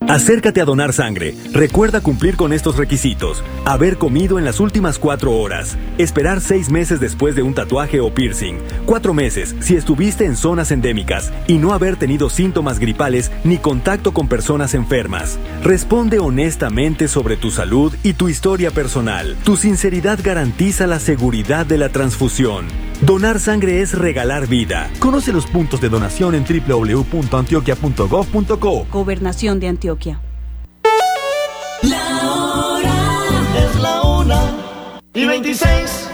Acércate a donar sangre. Recuerda cumplir con estos requisitos: haber comido en las últimas 4 horas, esperar 6 meses después de un tatuaje o piercing, 4 meses si estuviste en zonas endémicas y no haber tenido síntomas gripales ni contacto con personas enfermas. Responde honestamente sobre tu salud y tu historia personal. Tu sinceridad garantiza la seguridad de la transfusión. Donar sangre es regalar vida. Conoce los puntos de donación en www.antioquia.gov.co. Gobernación de Antioquia. La hora es la 1:26.